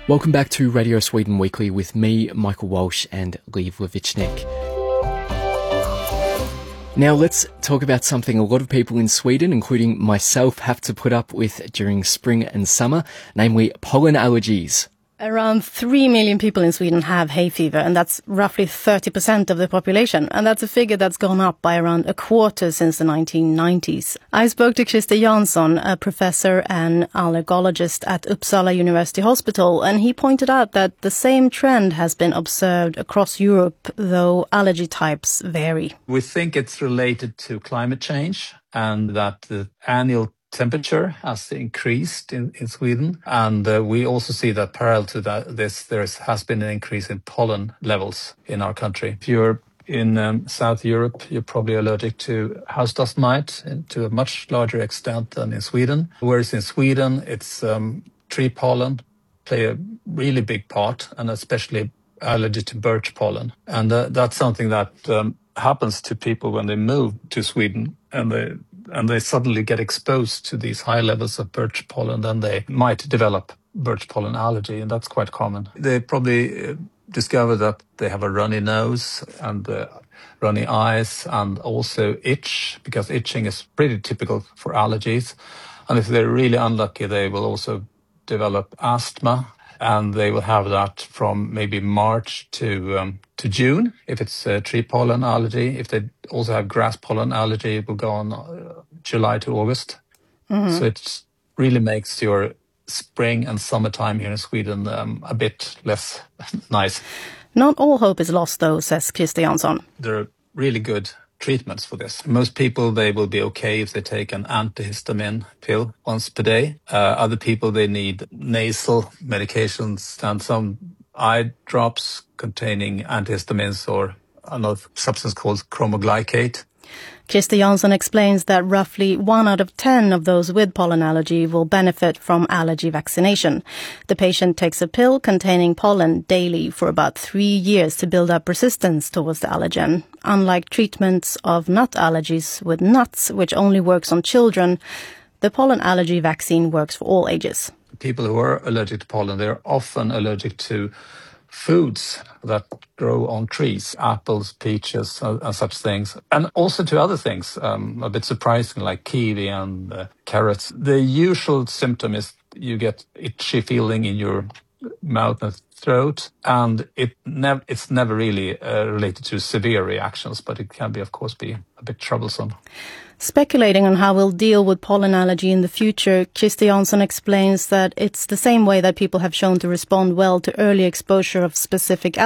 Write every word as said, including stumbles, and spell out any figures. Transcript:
Welcome back to Radio Sweden Weekly with me, Michael Walsh, and Liv Levichnik. Now let's talk about something a lot of people in Sweden, including myself, have to put up with during spring and summer, namely pollen allergies. Around three million people in Sweden have hay fever, and that's roughly thirty percent of the population. And that's a figure that's gone up by around a quarter since the nineteen nineties. I spoke to Christer Jansson, a professor and allergologist at Uppsala University Hospital, and he pointed out that the same trend has been observed across Europe, though allergy types vary. We think it's related to climate change and that the annual temperature has increased in, in Sweden, and uh, we also see that parallel to that, this there is, has been an increase in pollen levels in our country. If you're in um, South Europe, you're probably allergic to house dust mite to a much larger extent than in Sweden, whereas in Sweden it's um, tree pollen play a really big part, and especially allergy to birch pollen, and uh, that's something that um, happens to people when they move to Sweden and they and they suddenly get exposed to these high levels of birch pollen, then they might develop birch pollen allergy, and that's quite common. They probably discover that they have a runny nose and uh, runny eyes and also itch, because itching is pretty typical for allergies. And if they're really unlucky, they will also develop asthma, and they will have that from maybe March to um, to June if it's a tree pollen allergy. If they also have grass pollen allergy, it will go on uh, July to August. Mm-hmm. So it really makes your spring and summertime here in Sweden um, a bit less nice. Not all hope is lost, though, says Christer Jansson. There are really good treatments for this. Most people, they will be okay if they take an antihistamine pill once per day. Uh, other people, they need nasal medications and some eye drops containing antihistamines or another substance called chromoglycate. Christer Jansson explains that roughly one out of ten of those with pollen allergy will benefit from allergy vaccination. The patient takes a pill containing pollen daily for about three years to build up resistance towards the allergen. Unlike treatments of nut allergies with nuts, which only works on children, the pollen allergy vaccine works for all ages. People who are allergic to pollen, they're often allergic to foods that grow on trees, apples, peaches, and, and such things, and also to other things, um, a bit surprising, like kiwi and uh, carrots. The usual symptom is you get itchy feeling in your mouth and throat, and it nev- it's never really uh, related to severe reactions, but it can be, of course, be a bit troublesome. Speculating on how we'll deal with pollen allergy in the future, Christer Jansson explains that it's the same way that people have shown to respond well to early exposure of specific